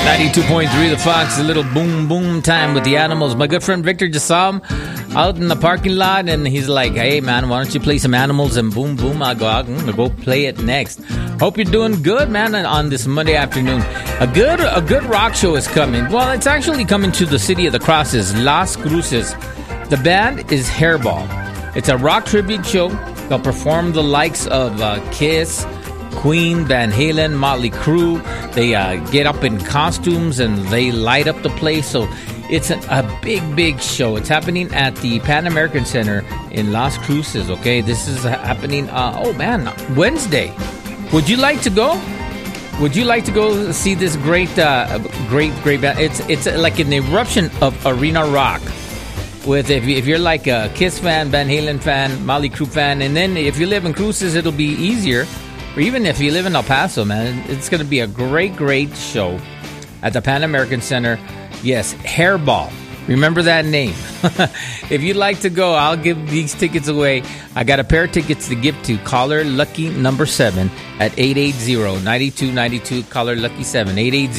92.3 The Fox, a little boom boom time with the animals. My good friend Victor just saw him out in the parking lot, and he's like, hey man, why don't you play some animals? And boom boom, I'm gonna go play it next. Hope you're doing good, man, on this Monday afternoon. A good rock show is coming. Well, it's actually coming to the city of the crosses, Las Cruces. The band is Hairball. It's a rock tribute show. They'll perform the likes of Kiss, Queen, Van Halen, Motley Crue. They get up in costumes and they light up the place. So it's a big show. It's happening at the Pan American Center in Las Cruces. Okay, this is happening. Wednesday. Would you like to go? Would you like to go see this great band? It's like an eruption of arena rock. With if you're like a Kiss fan, Van Halen fan, Motley Crue fan, and then if you live in Cruces, it'll be easier. Or even if you live in El Paso, man, it's going to be a great show at the Pan American Center. Yes, Hairball. Remember that name. If you'd like to go, I'll give these tickets away. I got a pair of tickets to give to caller lucky number 7 at 880-9292. Caller lucky 7,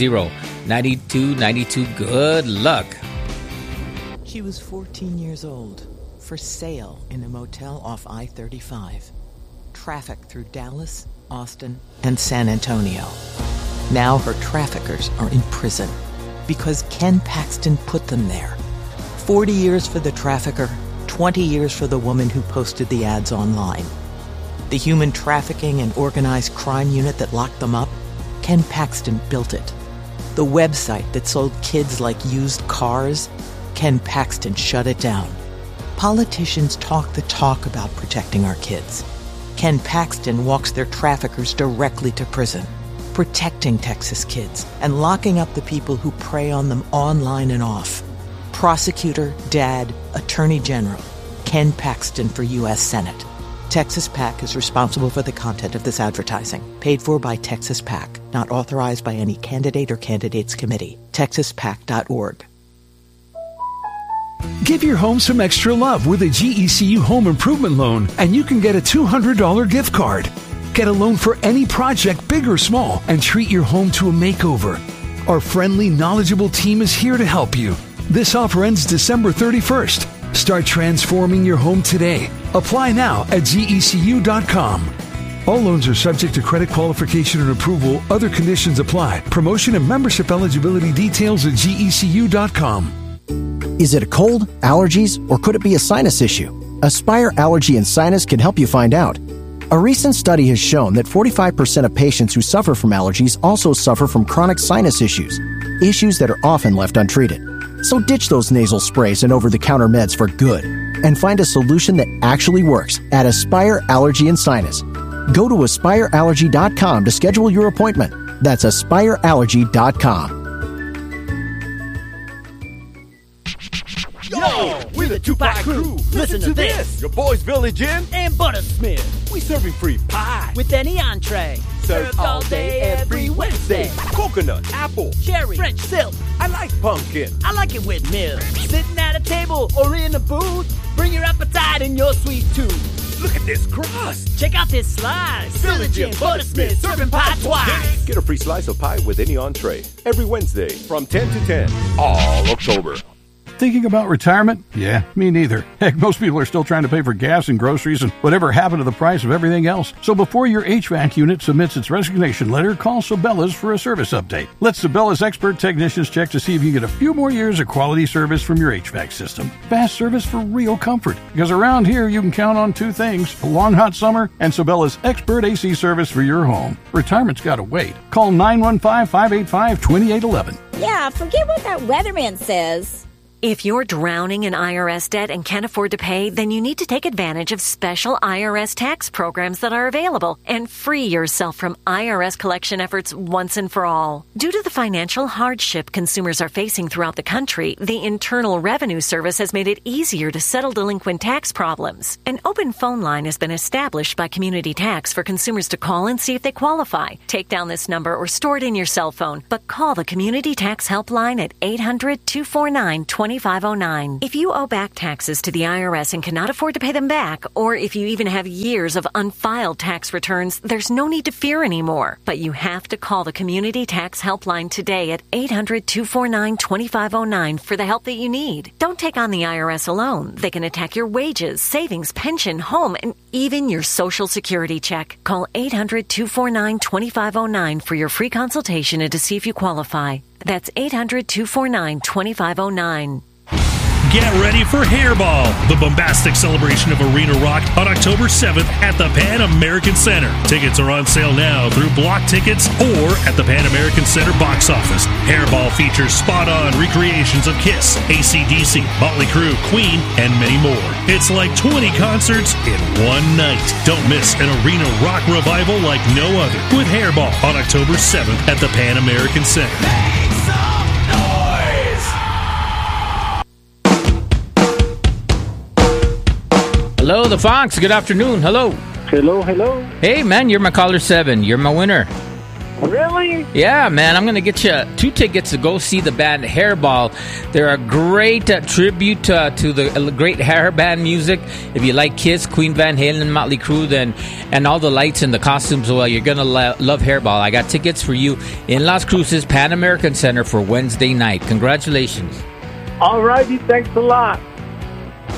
880-9292. Good luck. She was 14 years old, for sale in a motel off I-35. Traffic through Dallas, Austin, and San Antonio. Now her traffickers are in prison because Ken Paxton put them there. 40 years for the trafficker, 20 years for the woman who posted the ads online. The human trafficking and organized crime unit that locked them up, Ken Paxton built it. The website that sold kids like used cars, Ken Paxton shut it down. Politicians talk the talk about protecting our kids. Ken Paxton walks their traffickers directly to prison, protecting Texas kids and locking up the people who prey on them online and off. Prosecutor, Dad, Attorney General, Ken Paxton for U.S. Senate. Texas PAC is responsible for the content of this advertising. Paid for by Texas PAC. Not authorized by any candidate or candidates committee. TexasPAC.org. Give your home some extra love with a GECU home improvement loan, and you can get a $200 gift card. Get a loan for any project, big or small, and treat your home to a makeover. Our friendly, knowledgeable team is here to help you. This offer ends December 31st. Start transforming your home today. Apply now at GECU.com. All loans are subject to credit qualification and approval. Other conditions apply. Promotion and membership eligibility details at GECU.com. Is it a cold, allergies, or could it be a sinus issue? Aspire Allergy and Sinus can help you find out. A recent study has shown that 45% of patients who suffer from allergies also suffer from chronic sinus issues that are often left untreated. So ditch those nasal sprays and over-the-counter meds for good and find a solution that actually works at Aspire Allergy and Sinus. Go to AspireAllergy.com to schedule your appointment. That's AspireAllergy.com. Yo, we're the Tupac crew. Listen to this. Your boys Village Inn and Buttersmith. We serving free pie with any entree. Served all day, every Wednesday. Coconut, apple, cherry, French silk. I like pumpkin. I like it with milk. Sitting at a table or in a booth. Bring your appetite and your sweet tooth. Look at this crust. Check out this slice. Village Inn, Buttersmith, serving pie twice. Get a free slice of pie with any entree every Wednesday from 10 to 10 all October. Thinking about retirement? Yeah, me neither. Heck, most people are still trying to pay for gas and groceries and whatever happened to the price of everything else. So before your HVAC unit submits its resignation letter, call Sabela's for a service update. Let Sabela's expert technicians check to see if you can get a few more years of quality service from your HVAC system. Fast service for real comfort. Because around here, you can count on two things: a long hot summer and Sabela's expert AC service for your home. Retirement's got to wait. Call 915-585-2811. Yeah, forget what that weatherman says. If you're drowning in IRS debt and can't afford to pay, then you need to take advantage of special IRS tax programs that are available and free yourself from IRS collection efforts once and for all. Due to the financial hardship consumers are facing throughout the country, the Internal Revenue Service has made it easier to settle delinquent tax problems. An open phone line has been established by Community Tax for consumers to call and see if they qualify. Take down this number or store it in your cell phone, but call the Community Tax Helpline at 800-249-20 2509. If you owe back taxes to the IRS and cannot afford to pay them back, or if you even have years of unfiled tax returns, there's no need to fear anymore. But you have to call the Community Tax Helpline today at 800-249-2509 for the help that you need. Don't take on the IRS alone. They can attack your wages, savings, pension, home, and even your Social Security check. Call 800-249-2509 for your free consultation and to see if you qualify. That's 800-249-2509. Get ready for Hairball, the bombastic celebration of arena rock on October 7th at the Pan American Center. Tickets are on sale now through Block Tickets or at the Pan American Center box office. Hairball features spot-on recreations of Kiss, AC/DC, Motley Crue, Queen, and many more. It's like 20 concerts in one night. Don't miss an arena rock revival like no other with Hairball on October 7th at the Pan American Center. Make some noise! Hello, the Fox. Good afternoon. Hello. Hello, hello. Hey, man, you're my caller 7. You're my winner. Really? Yeah, man. I'm going to get you 2 tickets to go see the band Hairball. They're a great tribute to the great hair band music. If you like Kiss, Queen, Van Halen, and Motley Crue, then and all the lights and the costumes, well, you're going to love Hairball. I got tickets for you in Las Cruces, Pan American Center for Wednesday night. Congratulations. All righty. Thanks a lot.